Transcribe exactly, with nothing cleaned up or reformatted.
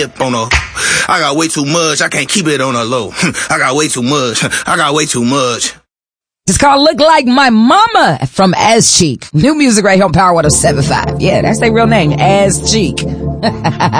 on a, I got way too much. I can't keep it on a low. I got way too much. I got way too much. It's called Look Like My Mama from As Cheek. New music right here on Power one oh seven point five. Yeah, that's their real name, As Cheek.